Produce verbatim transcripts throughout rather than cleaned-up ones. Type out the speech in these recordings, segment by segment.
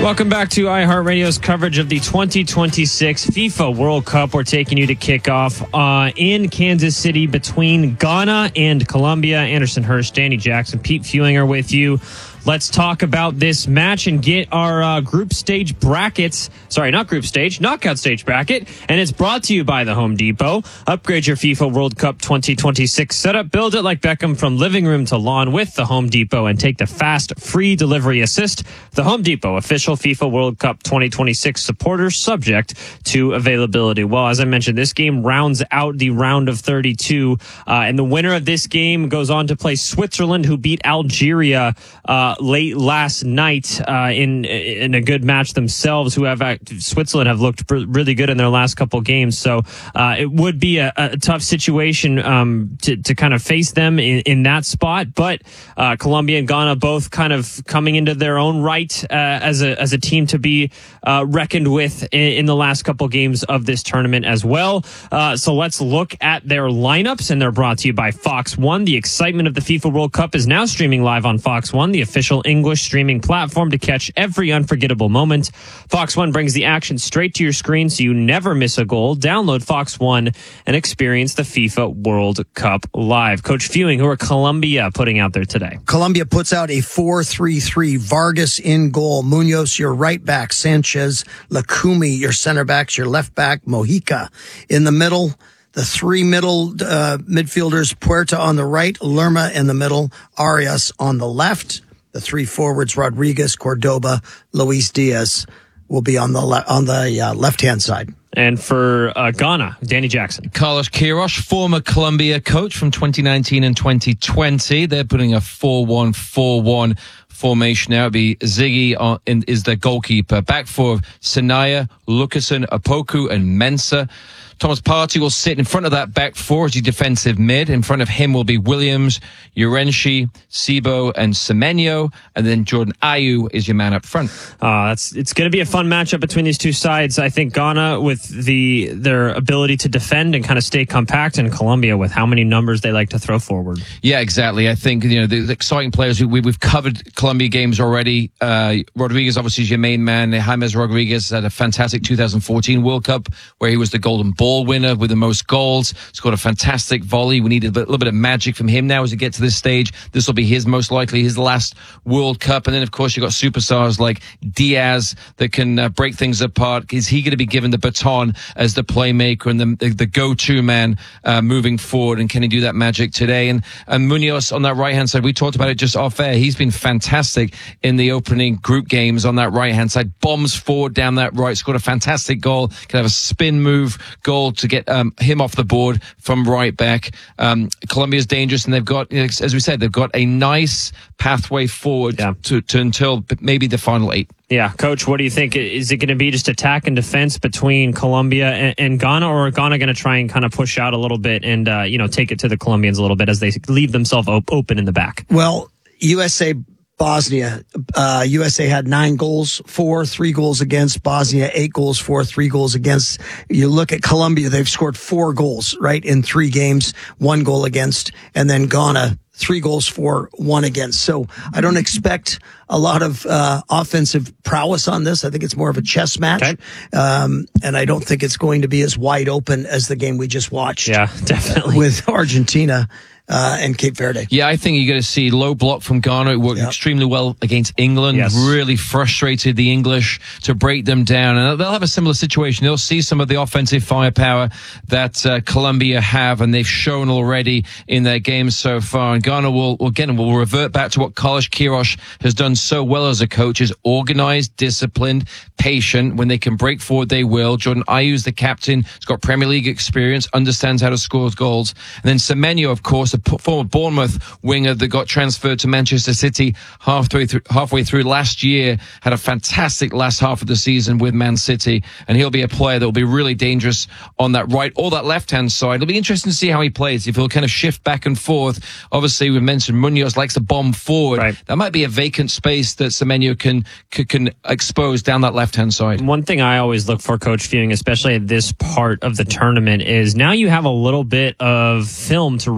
Welcome back to iHeartRadio's coverage of the twenty twenty-six FIFA World Cup. We're taking you to kick off uh, in Kansas City between Ghana and Colombia. Anderson Hurst, Danny Jackson, Pete Fewing are with you. Let's talk about this match and get our uh, group stage brackets. Sorry, not group stage, knockout stage bracket. And it's brought to you by the Home Depot. Upgrade your FIFA World Cup twenty twenty-six setup. Build it like Beckham from living room to lawn with the Home Depot and take the fast, free delivery assist. The Home Depot, official FIFA World Cup twenty twenty-six supporter, subject to availability. Well, as I mentioned, this game rounds out the round of thirty-two. Uh, and the winner of this game goes on to play Switzerland, who beat Algeria uh, late last night uh, in in a good match themselves. Who have act- Switzerland have looked really good in their last couple games, so uh, it would be a, a tough situation um, to to kind of face them in, in that spot. But uh, Colombia and Ghana both kind of coming into their own right uh, as a as a team to be uh, reckoned with in, in the last couple games of this tournament as well. Uh, so let's look at their lineups, and they're brought to you by Fox One. The excitement of the FIFA World Cup is now streaming live on Fox One, the official English streaming platform to catch every unforgettable moment. Fox One brings the action straight to your screen so you never miss a goal. Download Fox One and experience the FIFA World Cup live. Coach Fewing, who are Colombia putting out there today? Colombia puts out a four three three. Vargas in goal. Munoz, your right back. Sanchez, Lacumi, your center backs. Your left back, Mojica. In the middle, the three middle uh, midfielders, Puerta on the right, Lerma in the middle, Arias on the left. The three forwards, Rodriguez, Cordoba, Luis Diaz, will be on the le- on the uh, left-hand side. And for uh, Ghana, Danny Jackson. Carlos Queiroz, former Colombia coach from twenty nineteen and twenty twenty. They're putting a four one four one formation now. It'll be Ziggy on, in, is the goalkeeper. Back four, Sanaya, Lucasen, Apoku, and Mensah. Thomas Partey will sit in front of that back four as your defensive mid. In front of him will be Williams, Urenshi, Sibo, and Semenyo. And then Jordan Ayew is your man up front. Uh, that's, it's going to be a fun matchup between these two sides. I think Ghana with the their ability to defend and kind of stay compact, and Colombia with how many numbers they like to throw forward. Yeah, exactly. I think, you know, the, the exciting players, we, we've covered Colombia games already. Uh, Rodriguez obviously is your main man. James Rodriguez had a fantastic two thousand fourteen World Cup where he was the golden ball winner with the most goals. Scored a fantastic volley. We need a, bit, a little bit of magic from him now as we get to this stage. This will be his most likely his last World Cup. And then, of course, you've got superstars like Diaz that can uh, break things apart. Is he going to be given the baton as the playmaker and the, the, the go-to man uh, moving forward? And can he do that magic today? And, and Munoz on that right-hand side, we talked about it just off air. He's been fantastic in the opening group games on that right-hand side. Bombs forward down that right. Scored a fantastic goal. Can have a spin move goal to get um, him off the board from right back. Um, Colombia's dangerous, and they've got, as we said, they've got a nice pathway forward yeah. to, to until maybe the final eight. Yeah, Coach, what do you think? Is it going to be just attack and defense between Colombia and, and Ghana, or are Ghana going to try and kind of push out a little bit and uh, you know take it to the Colombians a little bit as they leave themselves op- open in the back? Well, U S A Bosnia, uh, U S A had nine goals, four, three goals against. Bosnia, eight goals, four, three goals against. You look at Colombia, they've scored four goals, right, in three games, one goal against. And then Ghana, three goals for, one against. So I don't expect a lot of uh, offensive prowess on this. I think it's more of a chess match. Okay. Um, and I don't think it's going to be as wide open as the game we just watched. Yeah, definitely. With Argentina. Uh, and Cape Verde. Yeah, I think you're going to see low block from Ghana. It worked yep. extremely well against England. Yes. Really frustrated the English to break them down. And they'll have a similar situation. They'll see some of the offensive firepower that uh, Colombia have, and they've shown already in their games so far. And Ghana will, again, will revert back to what Carlos Queiroz has done so well as a coach, is organized, disciplined, patient. When they can break forward, they will. Jordan Ayew's the captain. He's got Premier League experience, understands how to score goals. And then Semenyo, of course, the former Bournemouth winger that got transferred to Manchester City halfway through, halfway through last year, had a fantastic last half of the season with Man City, and he'll be a player that will be really dangerous on that right or that left-hand side. It'll be interesting to see how he plays, if he'll kind of shift back and forth. Obviously, we mentioned Munoz likes to bomb forward. Right. That might be a vacant space that Semenyo can, can, can expose down that left-hand side. One thing I always look for, Coach Fewing, especially at this part of the tournament, is now you have a little bit of film to react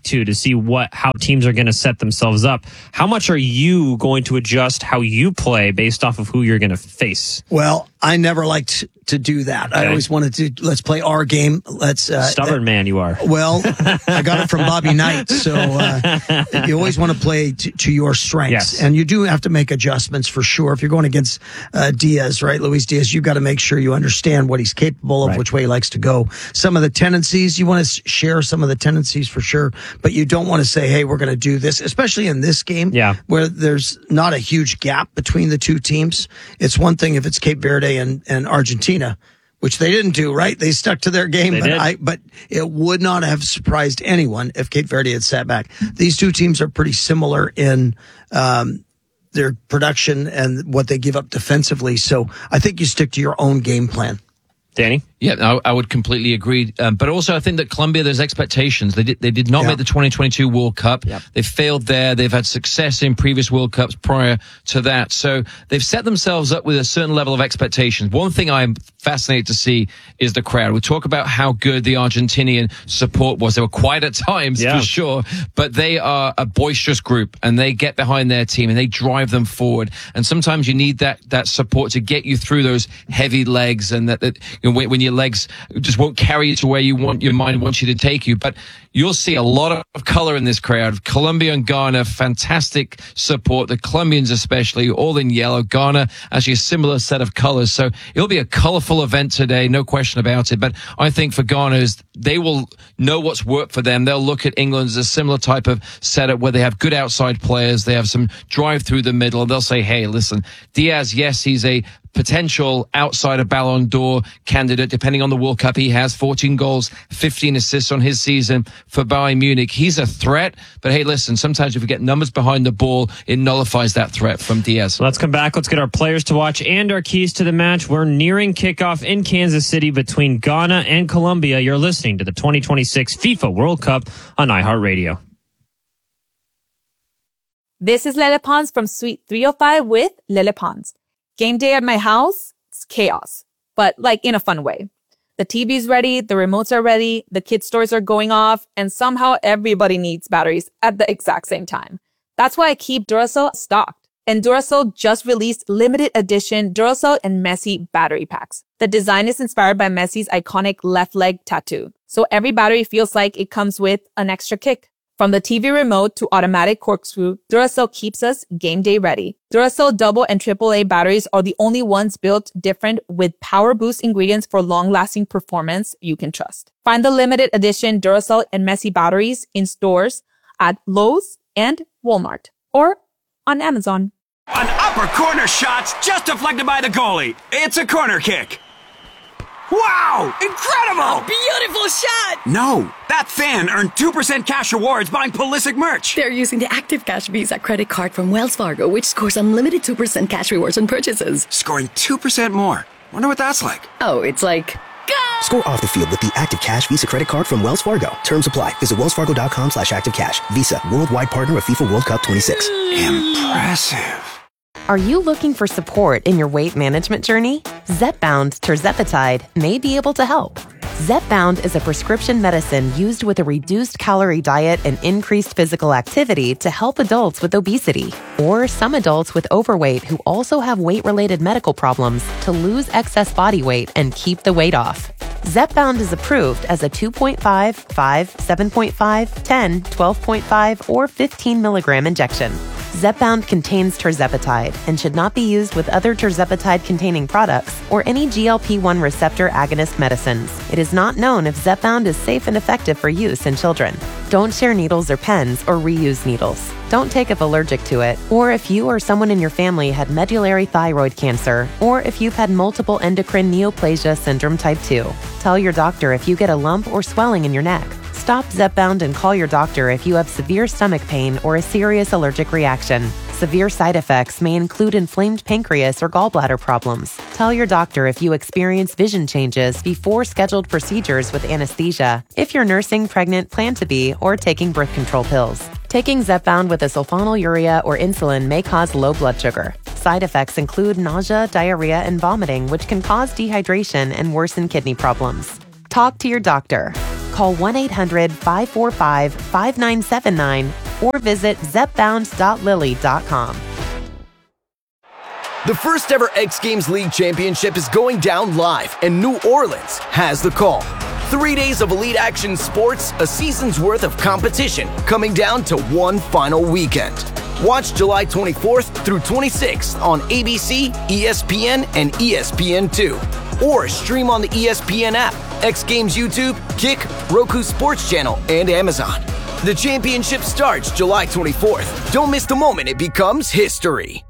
to to see what how teams are going to set themselves up. How much are you going to adjust how you play based off of who you're going to face? Well, I never liked to do that. Okay. I always wanted to, let's play our game. Let's uh, Stubborn man you are. Well, I got it from Bobby Knight. So uh, you always want to play to, to your strengths. Yes. And you do have to make adjustments for sure. If you're going against uh, Diaz, right, Luis Diaz, you've got to make sure you understand what he's capable of, Right. which way he likes to go. Some of the tendencies, you want to share some of the tendencies for sure, but you don't want to say, hey, we're going to do this, especially in this game Yeah. where there's not a huge gap between the two teams. It's one thing if it's Cape Verde and, and Argentina, which they didn't do, right? They stuck to their game, They but did. I, but it would not have surprised anyone if Cape Verde had sat back. These two teams are pretty similar in, um, their production and what they give up defensively. So I think you stick to your own game plan. Danny? Yeah, I, I would completely agree. Um, but also, I think that Colombia, there's expectations. They did, they did not Yeah. make the twenty twenty-two World Cup. Yep. They failed there. They've had success in previous World Cups prior to that. So they've set themselves up with a certain level of expectations. One thing I'm fascinated to see is the crowd. We talk about how good the Argentinian support was. They were quiet at times, Yeah. for sure, but they are a boisterous group and they get behind their team and they drive them forward. And sometimes you need that, that support to get you through those heavy legs and that, that you know, when, when your legs just won't carry you to where you want your mind wants you to take you. But you'll see a lot of color in this crowd. Colombia and Ghana, fantastic support. The Colombians especially, all in yellow. Ghana, actually a similar set of colors. So it'll be a colorful event today, no question about it. But I think for Ghana, is they will know what's worked for them. They'll look at England as a similar type of setup where they have good outside players. They have some drive through the middle. And they'll say, hey, listen, Diaz, yes, he's a potential outside of Ballon d'Or candidate, depending on the World Cup. He has fourteen goals, fifteen assists on his season for Bayern Munich. He's a threat, but hey, listen, sometimes if we get numbers behind the ball, it nullifies that threat from Diaz. Let's come back. Let's get our players to watch and our keys to the match. We're nearing kickoff in Kansas City between Ghana and Colombia. You're listening to the twenty twenty-six FIFA World Cup on iHeartRadio. This is Lele Pons from Suite three oh five with Lele Pons. Game day at my house, it's chaos, but like in a fun way. The T V's ready, the remotes are ready, the kids' stores are going off, and somehow everybody needs batteries at the exact same time. That's why I keep Duracell stocked. And Duracell just released limited edition Duracell and Messi battery packs. The design is inspired by Messi's iconic left leg tattoo, so every battery feels like it comes with an extra kick. From the T V remote to automatic corkscrew, Duracell keeps us game day ready. Duracell double and triple A batteries are the only ones built different with power boost ingredients for long-lasting performance you can trust. Find the limited edition Duracell and Messi batteries in stores at Lowe's and Walmart or on Amazon. An upper corner shot's just deflected by the goalie. It's a corner kick. Wow! Incredible! Beautiful shot! No, that fan earned two percent cash rewards buying Pulisic merch. They're using the Active Cash Visa credit card from Wells Fargo, which scores unlimited two percent cash rewards on purchases. Scoring two percent more. Wonder what that's like. Oh, it's like... Go! Score off the field with the Active Cash Visa credit card from Wells Fargo. Terms apply. Visit wellsfargo.com slash active cash. Visa, worldwide partner of FIFA World Cup twenty-six. Impressive. Are you looking for support in your weight management journey? Zepbound tirzepatide may be able to help. Zepbound is a prescription medicine used with a reduced calorie diet and increased physical activity to help adults with obesity or some adults with overweight who also have weight-related medical problems to lose excess body weight and keep the weight off. Zepbound is approved as a two point five, five, seven point five, ten, twelve point five, or fifteen milligram injection. Zepbound contains tirzepatide and should not be used with other tirzepatide-containing products or any G L P one receptor agonist medicines. It is not known if Zepbound is safe and effective for use in children. Don't share needles or pens or reuse needles. Don't take if allergic to it, or if you or someone in your family had medullary thyroid cancer, or if you've had multiple endocrine neoplasia syndrome type two. Tell your doctor if you get a lump or swelling in your neck. Stop Zepbound and call your doctor if you have severe stomach pain or a serious allergic reaction. Severe side effects may include inflamed pancreas or gallbladder problems. Tell your doctor if you experience vision changes before scheduled procedures with anesthesia, if you're nursing, pregnant, plan to be, or taking birth control pills. Taking Zepbound with a sulfonylurea or insulin may cause low blood sugar. Side effects include nausea, diarrhea, and vomiting, which can cause dehydration and worsen kidney problems. Talk to your doctor. call one eight hundred five four five five nine seven nine or visit zep bound dot lily dot com. The first ever X Games League Championship is going down live, and New Orleans has the call. Three days of elite action sports, a season's worth of competition, coming down to one final weekend. Watch July twenty-fourth through twenty-sixth on A B C, E S P N, and E S P N two. Or stream on the E S P N app, X Games YouTube, Kick, Roku Sports Channel, and Amazon. The championship starts July twenty-fourth. Don't miss the moment it becomes history.